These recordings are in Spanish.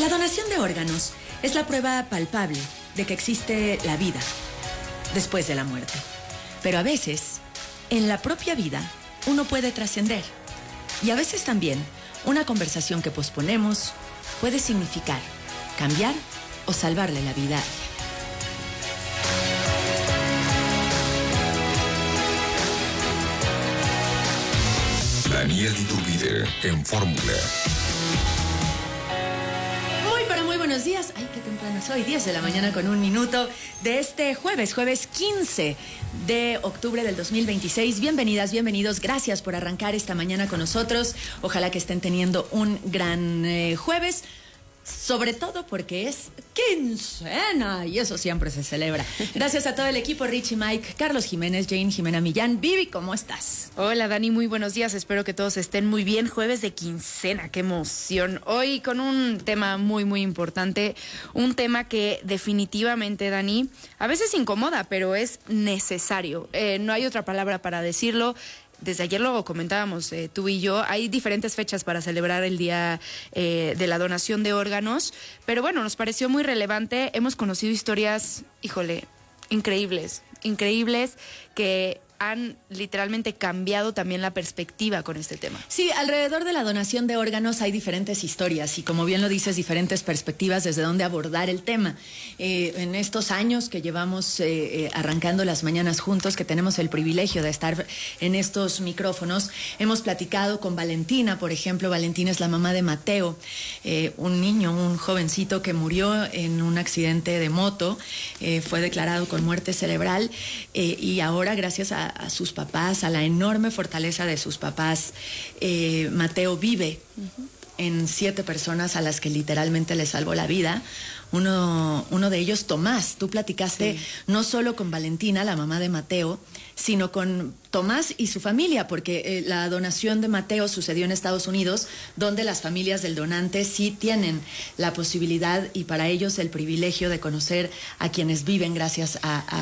La donación de órganos es la prueba palpable de que existe la vida después de la muerte. Pero a veces, en la propia vida, uno puede trascender. Y a veces también, una conversación que posponemos puede significar cambiar o salvarle la vida a alguien. Daniel Iturbide en Fórmula. Muy buenos días. Ay, qué temprano soy. 10 de la mañana con 1 minuto de este jueves 15 de octubre del 2026. Bienvenidas, bienvenidos. Gracias por arrancar esta mañana con nosotros. Ojalá que estén teniendo un gran jueves. Sobre todo porque es quincena y eso siempre se celebra. Gracias a todo el equipo, Richie, Mike, Carlos Jiménez, Jane, Jimena Millán. Vivi, ¿cómo estás? Hola Dani, muy buenos días, espero que todos estén muy bien. Jueves de quincena, qué emoción. Hoy con un tema muy importante, un tema que definitivamente, Dani, a veces incomoda, pero es necesario. No hay otra palabra para decirlo. Desde ayer lo comentábamos tú y yo, hay diferentes fechas para celebrar el día de la donación de órganos, pero bueno, nos pareció muy relevante. Hemos conocido historias, híjole, increíbles, que han literalmente cambiado también la perspectiva con este tema. Sí, alrededor de la donación de órganos hay diferentes historias y, como bien lo dices, diferentes perspectivas desde dónde abordar el tema. En estos años que llevamos arrancando las mañanas juntos, que tenemos el privilegio de estar en estos micrófonos, hemos platicado con Valentina, por ejemplo. Valentina es la mamá de Mateo, un niño, un jovencito que murió en un accidente de moto, fue declarado con muerte cerebral y ahora, gracias a sus papás, a la enorme fortaleza de sus papás, Mateo vive en 7 personas a las que literalmente le salvó la vida. Uno de ellos, Tomás. Tú platicaste no solo con Valentina, la mamá de Mateo, sino con Tomás y su familia, porque la donación de Mateo sucedió en Estados Unidos, donde las familias del donante sí tienen la posibilidad y para ellos el privilegio de conocer a quienes viven gracias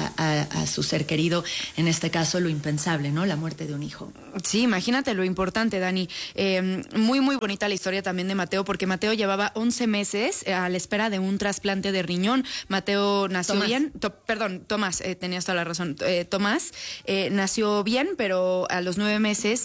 a su ser querido, en este caso lo impensable, ¿no? La muerte de un hijo. Sí, imagínate lo importante, Dani. Muy bonita la historia también de Mateo, porque Mateo llevaba 11 meses a la espera de un trasplante de riñón. Mateo nació bien, Tomás, tenías toda la razón. Tomás nació bien, pero a los 9 meses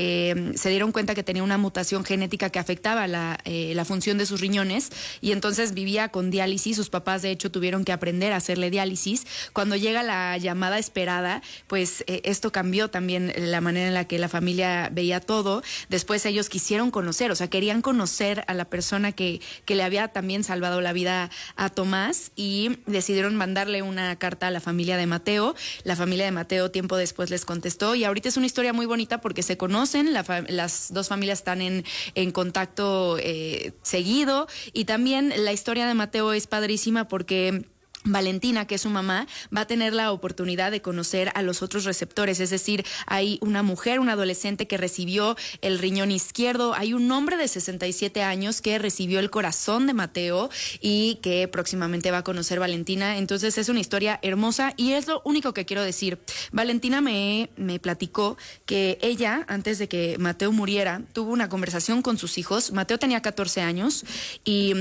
se dieron cuenta que tenía una mutación genética que afectaba la función de sus riñones y entonces vivía con diálisis. Sus papás, de hecho, tuvieron que aprender a hacerle diálisis. Cuando llega la llamada esperada, pues esto cambió también la manera en la que la familia veía todo. Después ellos quisieron conocer, querían conocer a la persona que le había también salvado la vida a Tomás y decidieron mandarle una carta a la familia de Mateo. La familia de Mateo tiempo después les contestó y ahorita es una historia muy bonita porque se conocen, las dos familias están en contacto seguido y también la historia de Mateo es padrísima porque Valentina, que es su mamá, va a tener la oportunidad de conocer a los otros receptores, es decir, hay una mujer, una adolescente que recibió el riñón izquierdo, hay un hombre de 67 años que recibió el corazón de Mateo y que próximamente va a conocer Valentina. Entonces es una historia hermosa y es lo único que quiero decir. Valentina me platicó que ella, antes de que Mateo muriera, tuvo una conversación con sus hijos. Mateo tenía 14 años y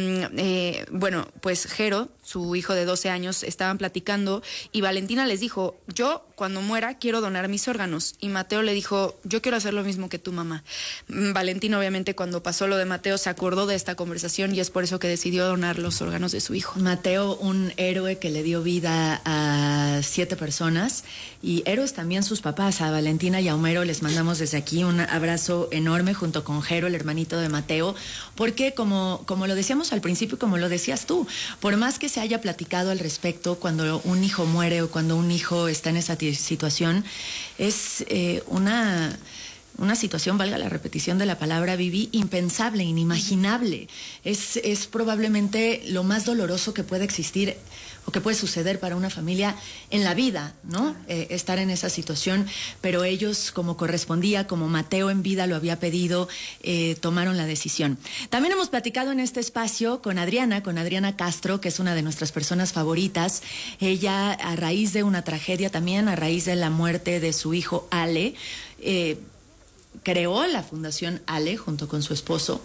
pues Jero, su hijo de 12 años, estaban platicando y Valentina les dijo: yo cuando muera quiero donar mis órganos, y Mateo le dijo: yo quiero hacer lo mismo que tu mamá. Valentina, obviamente, cuando pasó lo de Mateo, se acordó de esta conversación y es por eso que decidió donar los órganos de su hijo. Mateo, un héroe que le dio vida a 7 personas y héroes también sus papás. A Valentina y a Homero les mandamos desde aquí un abrazo enorme junto con Jero, el hermanito de Mateo, porque como lo decíamos al principio y como lo decías tú, por más que se haya platicado al respecto, cuando un hijo muere o cuando un hijo está en esa situación, es una situación, valga la repetición de la palabra, Vivi, impensable, inimaginable. Es probablemente lo más doloroso que puede existir o que puede suceder para una familia en la vida, ¿no? Estar en esa situación, pero ellos, como correspondía, como Mateo en vida lo había pedido, tomaron la decisión. También hemos platicado en este espacio con Adriana Castro, que es una de nuestras personas favoritas. Ella, a raíz de una tragedia también, a raíz de la muerte de su hijo Ale, creó la Fundación Ale junto con su esposo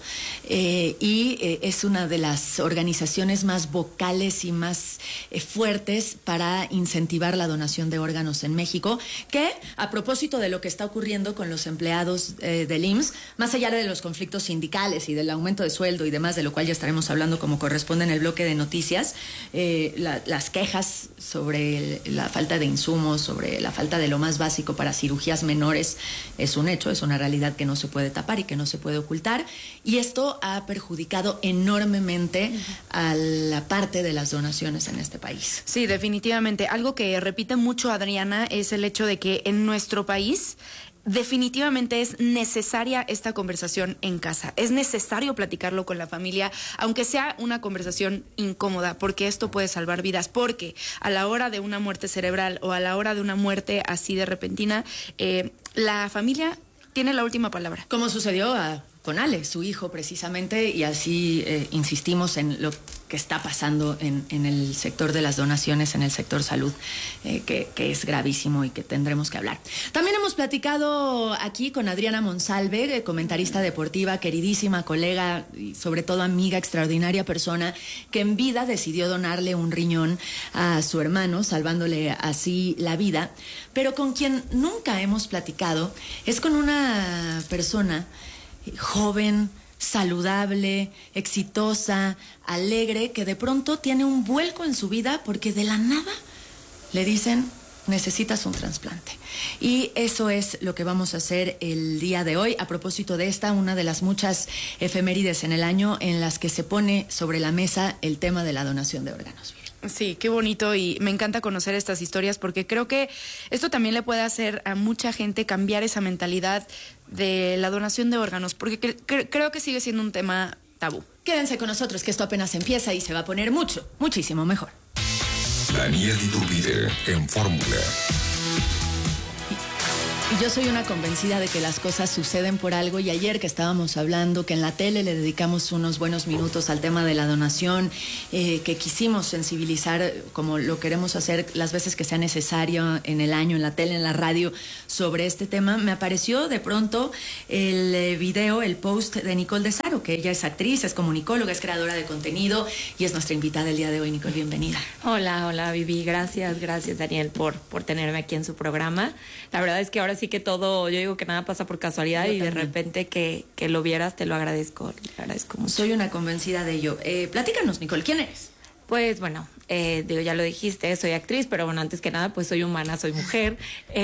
es una de las organizaciones más vocales y más fuertes para incentivar la donación de órganos en México, que a propósito de lo que está ocurriendo con los empleados del IMSS, más allá de los conflictos sindicales y del aumento de sueldo y demás, de lo cual ya estaremos hablando como corresponde en el bloque de noticias, las quejas sobre la falta de insumos, sobre la falta de lo más básico para cirugías menores, es un hecho, es una realidad que no se puede tapar y que no se puede ocultar, y esto ha perjudicado enormemente a la parte de las donaciones en este país. Sí, definitivamente. Algo que repite mucho Adriana es el hecho de que en nuestro país definitivamente es necesaria esta conversación en casa. Es necesario platicarlo con la familia, aunque sea una conversación incómoda, porque esto puede salvar vidas. Porque a la hora de una muerte cerebral o a la hora de una muerte así de repentina, la familia tiene la última palabra. Como sucedió con Ale, su hijo precisamente, y así insistimos en lo que está pasando en el sector de las donaciones, en el sector salud, que es gravísimo y que tendremos que hablar. También hemos platicado aquí con Adriana Monsalve, comentarista deportiva, queridísima colega y sobre todo amiga, extraordinaria persona, que en vida decidió donarle un riñón a su hermano, salvándole así la vida, pero con quien nunca hemos platicado es con una persona joven, saludable, exitosa, alegre, que de pronto tiene un vuelco en su vida porque de la nada le dicen: necesitas un trasplante. Y eso es lo que vamos a hacer el día de hoy, a propósito de una de las muchas efemérides en el año en las que se pone sobre la mesa el tema de la donación de órganos. Sí, qué bonito, y me encanta conocer estas historias porque creo que esto también le puede hacer a mucha gente cambiar esa mentalidad de la donación de órganos, porque creo que sigue siendo un tema tabú. Quédense con nosotros, que esto apenas empieza y se va a poner muchísimo mejor. Daniel Iturbide en Fórmula. Y yo soy una convencida de que las cosas suceden por algo, y ayer que estábamos hablando que en la tele le dedicamos unos buenos minutos al tema de la donación, que quisimos sensibilizar como lo queremos hacer las veces que sea necesario en el año, en la tele, en la radio, sobre este tema, me apareció de pronto el video, el post de Nicole Desaro, que ella es actriz, es comunicóloga, es creadora de contenido y es nuestra invitada el día de hoy. Nicole, bienvenida. Hola Vivi, gracias Daniel por tenerme aquí en su programa. La verdad es que ahora sí que todo, yo digo que nada pasa por casualidad, y de repente que lo vieras, te lo agradezco mucho. Soy una convencida de ello. Platícanos, Nicole, ¿quién eres? Pues bueno, ya lo dijiste, soy actriz, pero bueno, antes que nada, pues soy humana, soy mujer.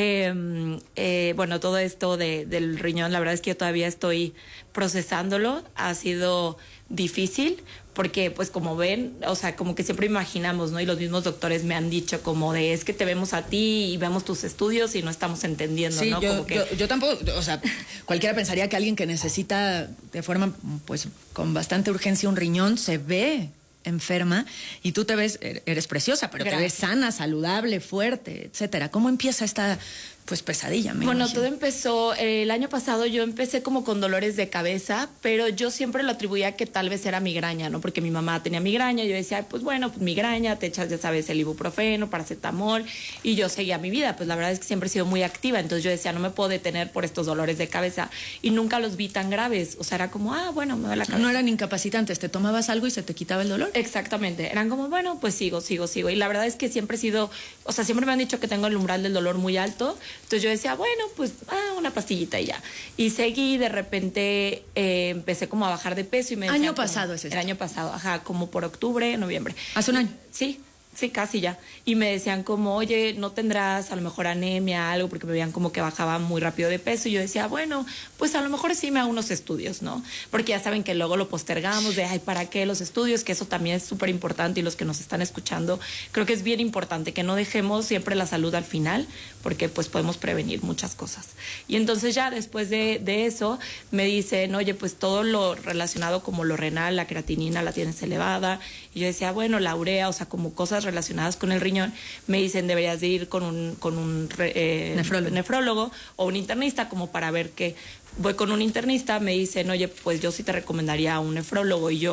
Bueno, todo esto del riñón, la verdad es que yo todavía estoy procesándolo, ha sido difícil, porque pues como ven, o sea, como que siempre imaginamos, ¿no? Y los mismos doctores me han dicho como de, es que te vemos a ti y vemos tus estudios y no estamos entendiendo, sí, ¿no? Yo tampoco, o sea, cualquiera pensaría que alguien que necesita de forma, pues, con bastante urgencia un riñón se ve enferma, y tú te ves, eres preciosa, pero Gracias. Te ves sana, saludable, fuerte, etcétera. ¿Cómo empieza esta, pues, pesadilla? Bueno, imagino. todo empezó, el año pasado yo empecé como con dolores de cabeza, pero yo siempre lo atribuía que tal vez era migraña, ¿no? Porque mi mamá tenía migraña, yo decía, pues bueno, pues migraña, te echas, ya sabes, el ibuprofeno, paracetamol, y yo seguía mi vida. Pues la verdad es que siempre he sido muy activa, entonces yo decía, no me puedo detener por estos dolores de cabeza, y nunca los vi tan graves. O sea, era como, bueno, me duele la cabeza. No eran incapacitantes, te tomabas algo y se te quitaba el dolor. Exactamente, eran como, bueno, pues sigo. Y la verdad es que siempre he sido, o sea, siempre me han dicho que tengo el umbral del dolor muy alto. Entonces yo decía, bueno, pues una pastillita y ya. Y seguí, de repente empecé como a bajar de peso y me decían, ¿Año pasado es esto? El año pasado, como por octubre, noviembre. ¿Hace un año? Sí, casi ya. Y me decían como, oye, ¿no tendrás a lo mejor anemia, algo? Porque me veían como que bajaba muy rápido de peso. Y yo decía, bueno, pues a lo mejor sí me hago unos estudios, ¿no? Porque ya saben que luego lo postergamos de, ¿para qué los estudios? Que eso también es súper importante, y los que nos están escuchando, creo que es bien importante que no dejemos siempre la salud al final, porque pues podemos prevenir muchas cosas. Y entonces ya después de eso me dicen, oye, pues todo lo relacionado como lo renal, la creatinina la tienes elevada. Y yo decía, bueno, la urea, o sea, como cosas relacionadas con el riñón. Me dicen, deberías de ir con un nefrólogo o un internista, como para ver qué. Voy con un internista, me dicen, oye, pues yo sí te recomendaría a un nefrólogo. Y yo,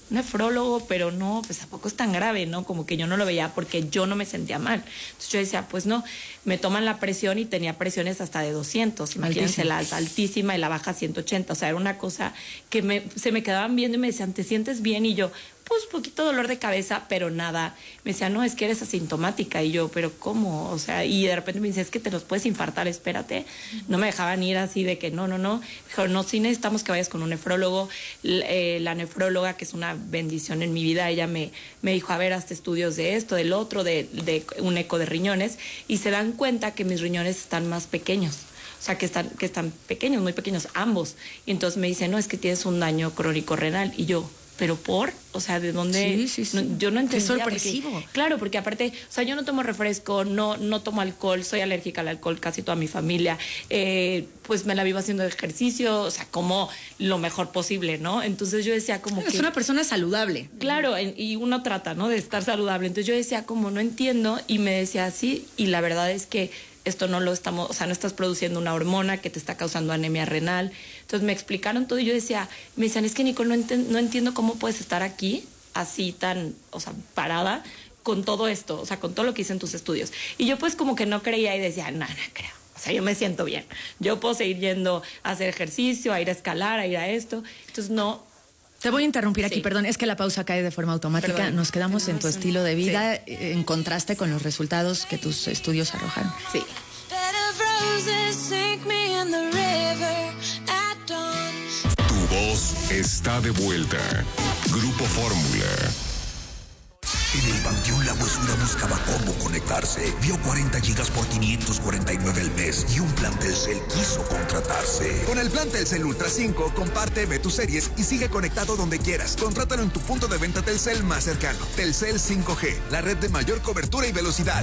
nefrólogo, pero no, pues tampoco es tan grave, ¿no? Como que yo no lo veía porque yo no me sentía mal. Entonces yo decía, pues no, me toman la presión y tenía presiones hasta de 200, imagínense, la altísima y la baja 180, o sea, era una cosa que se me quedaban viendo y me decían, ¿te sientes bien? Y yo, pues poquito dolor de cabeza, pero nada. Me decía, no, es que eres asintomática. Y yo, ¿pero cómo? O sea, y de repente me dice, es que te los puedes infartar, espérate. No me dejaban ir así de que no. Dijeron, no, sí necesitamos que vayas con un nefrólogo. La nefróloga, que es una bendición en mi vida, ella me dijo, a ver, hazte estudios de esto, del otro, de un eco de riñones. Y se dan cuenta que mis riñones están más pequeños. O sea, que están pequeños, muy pequeños, ambos. Y entonces me dice, no, es que tienes un daño crónico renal. Y yo, ¿pero por? O sea, ¿de dónde? Sí. No, yo no entendía. Es sorpresivo. Porque, claro, porque aparte, o sea, yo no tomo refresco, no tomo alcohol, soy alérgica al alcohol, casi toda mi familia, pues me la vivo haciendo ejercicio, o sea, como lo mejor posible, ¿no? Entonces yo decía como que... Es una persona saludable. Claro, y uno trata, ¿no?, de estar saludable. Entonces yo decía como, no entiendo, y me decía sí, y la verdad es que esto no lo estamos, o sea, no estás produciendo una hormona que te está causando anemia renal. Entonces me explicaron todo y yo decía, me decían, es que Nicole, no entiendo cómo puedes estar aquí así tan, o sea, parada con todo esto, o sea, con todo lo que hice en tus estudios. Y yo pues como que no creía y decía, no creo. O sea, yo me siento bien. Yo puedo seguir yendo a hacer ejercicio, a ir a escalar, a ir a esto. Entonces no... Te voy a interrumpir aquí, perdón, es que la pausa cae de forma automática. Perdón. Nos quedamos en tu estilo de vida en contraste con los resultados que tus estudios arrojan. Sí. Tu voz está de vuelta. Grupo Fórmula. En el Panteón La Huesura buscaba cómo conectarse. Vio 40 gigas por 549 al mes y un plan Telcel quiso contratarse. Con el plan Telcel Ultra 5, comparte, ve tus series y sigue conectado donde quieras. Contrátalo en tu punto de venta Telcel más cercano. Telcel 5G, la red de mayor cobertura y velocidad.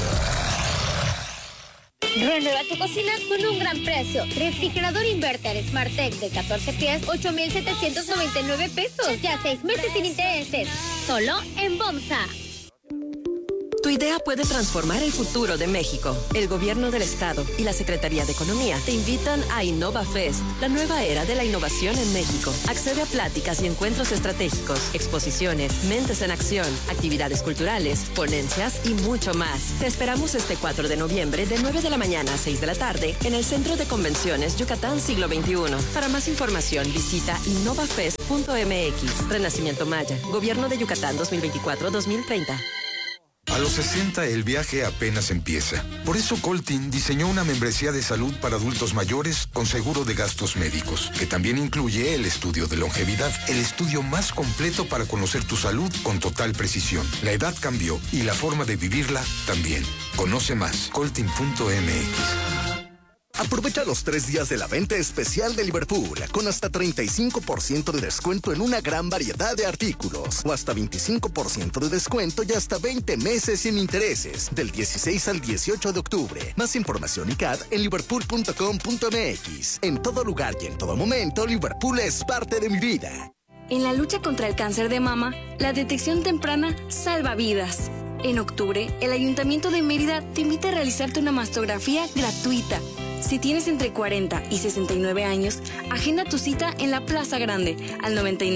Renueva tu cocina con un gran precio. Refrigerador inverter Smartec de 14 pies, 8,799 pesos. Ya 6 meses sin intereses. Solo en Bomsa. Tu idea puede transformar el futuro de México. El Gobierno del Estado y la Secretaría de Economía te invitan a InnovaFest, la nueva era de la innovación en México. Accede a pláticas y encuentros estratégicos, exposiciones, mentes en acción, actividades culturales, ponencias y mucho más. Te esperamos este 4 de noviembre de 9 de la mañana a 6 de la tarde en el Centro de Convenciones Yucatán Siglo XXI. Para más información visita innovafest.mx. Renacimiento Maya, Gobierno de Yucatán 2024-2030. A los 60 el viaje apenas empieza. Por eso Coltin diseñó una membresía de salud para adultos mayores con seguro de gastos médicos, que también incluye el estudio de longevidad, el estudio más completo para conocer tu salud con total precisión. La edad cambió y la forma de vivirla también. Conoce más, coltin.mx. Aprovecha los 3 días de la venta especial de Liverpool, con hasta 35% de descuento en una gran variedad de artículos, o hasta 25% de descuento y hasta 20 meses sin intereses, del 16 al 18 de octubre. Más información y CAD en liverpool.com.mx. En todo lugar y en todo momento, Liverpool es parte de mi vida. En la lucha contra el cáncer de mama, la detección temprana salva vidas. En octubre, el Ayuntamiento de Mérida te invita a realizarte una mastografía gratuita. Si tienes entre 40 y 69 años, agenda tu cita en la Plaza Grande al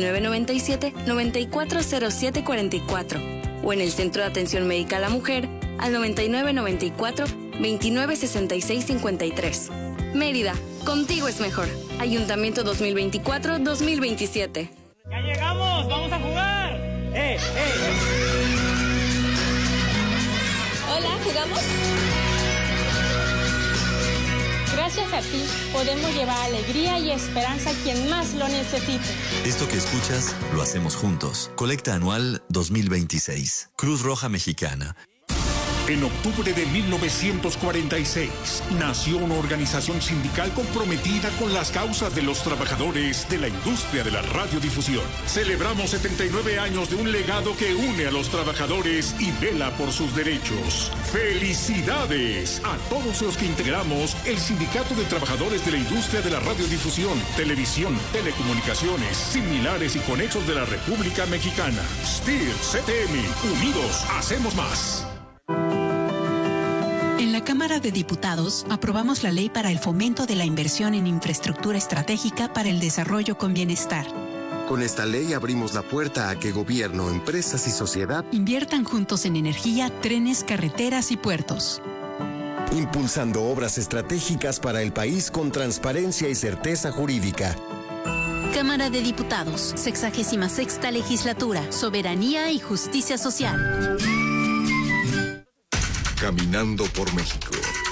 9997-940744 o en el Centro de Atención Médica a la Mujer al 9994-296653. Mérida, contigo es mejor. Ayuntamiento 2024-2027. ¡Ya llegamos! ¡Vamos a jugar! Hola, ¿jugamos? Gracias a ti, podemos llevar alegría y esperanza a quien más lo necesite. Esto que escuchas, lo hacemos juntos. Colecta anual 2026. Cruz Roja Mexicana. En octubre de 1946, nació una organización sindical comprometida con las causas de los trabajadores de la industria de la radiodifusión. Celebramos 79 años de un legado que une a los trabajadores y vela por sus derechos. ¡Felicidades a todos los que integramos el Sindicato de Trabajadores de la Industria de la Radiodifusión, Televisión, Telecomunicaciones, Similares y Conexos de la República Mexicana! STIR, CTM, unidos, hacemos más. En la Cámara de Diputados aprobamos la ley para el fomento de la inversión en infraestructura estratégica para el desarrollo con bienestar. Con esta ley abrimos la puerta a que gobierno, empresas y sociedad inviertan juntos en energía, trenes, carreteras y puertos. Impulsando obras estratégicas para el país con transparencia y certeza jurídica. Cámara de Diputados, 66ª Legislatura, Soberanía y Justicia Social. Caminando por México.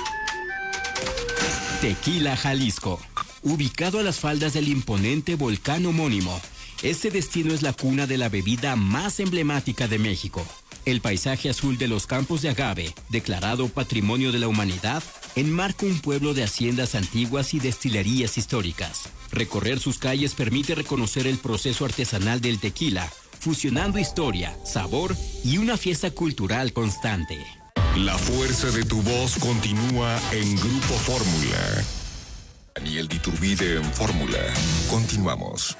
Tequila, Jalisco. Ubicado a las faldas del imponente volcán homónimo, este destino es la cuna de la bebida más emblemática de México. El paisaje azul de los campos de agave, declarado Patrimonio de la Humanidad, enmarca un pueblo de haciendas antiguas y destilerías históricas. Recorrer sus calles permite reconocer el proceso artesanal del tequila, fusionando historia, sabor y una fiesta cultural constante. La fuerza de tu voz continúa en Grupo Fórmula. Daniel de Iturbide en Fórmula. Continuamos.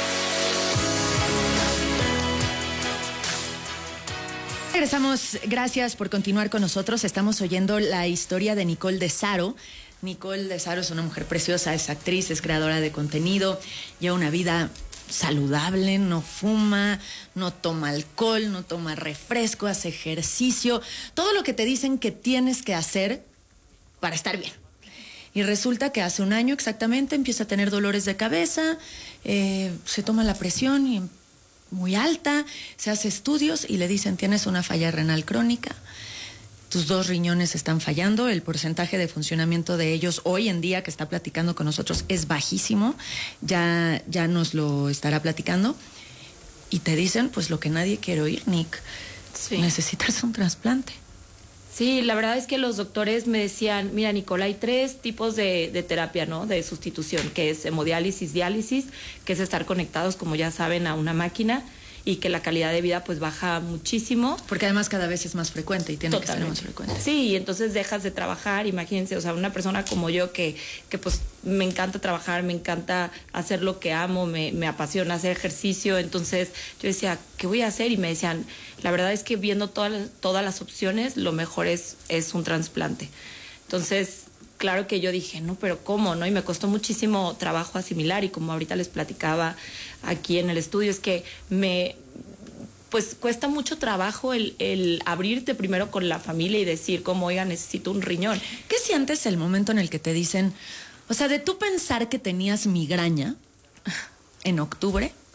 Regresamos, gracias por continuar con nosotros. Estamos oyendo la historia de Nicole de Saro. Nicole de Saro es una mujer preciosa, es actriz, es creadora de contenido, lleva una vida saludable, no fuma, no toma alcohol, no toma refresco, hace ejercicio, todo lo que te dicen que tienes que hacer para estar bien. Y resulta que hace un año exactamente empieza a tener dolores de cabeza, se toma la presión y muy alta, se hace estudios y le dicen tienes una falla renal crónica, tus 2 riñones están fallando, el porcentaje de funcionamiento de ellos hoy en día que está platicando con nosotros es bajísimo, ya nos lo estará platicando y te dicen pues lo que nadie quiere oír, Nick, sí. Necesitas un trasplante. Sí, la verdad es que los doctores me decían, mira, Nicole, hay 3 tipos de terapia, ¿no? De sustitución, que es hemodiálisis, diálisis, que es estar conectados, como ya saben, a una máquina y que la calidad de vida pues baja muchísimo. Porque además cada vez es más frecuente y tiene que ser más frecuente. Sí, y entonces dejas de trabajar, imagínense, o sea, una persona como yo que pues me encanta trabajar, me encanta hacer lo que amo, me apasiona hacer ejercicio, entonces yo decía, ¿qué voy a hacer? Y me decían, la verdad es que viendo todas las opciones, lo mejor es un trasplante. Entonces, claro que yo dije, no, pero ¿cómo? ¿No? Y me costó muchísimo trabajo asimilar y como ahorita les platicaba aquí en el estudio, es que pues cuesta mucho trabajo el abrirte primero con la familia y decir, como, oiga, necesito un riñón. ¿Qué sientes el momento en el que te dicen, o sea, de tú pensar que tenías migraña en octubre